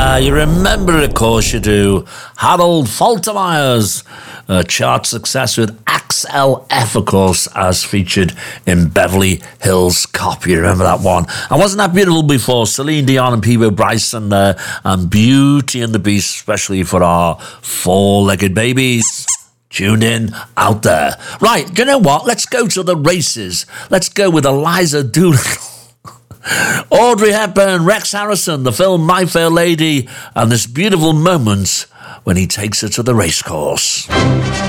You remember it, of course you do. Harold Faltermeyer's chart success with XLF, of course, as featured in Beverly Hills Cop. You remember that one? And wasn't that beautiful before? Celine Dion and Peebo Bryson there, and Beauty and the Beast, especially for our four-legged babies. Tuned in out there. Right, you know what? Let's go to the races. Let's go with Eliza Doolittle. Audrey Hepburn, Rex Harrison, the film My Fair Lady, and this beautiful moment when he takes her to the racecourse.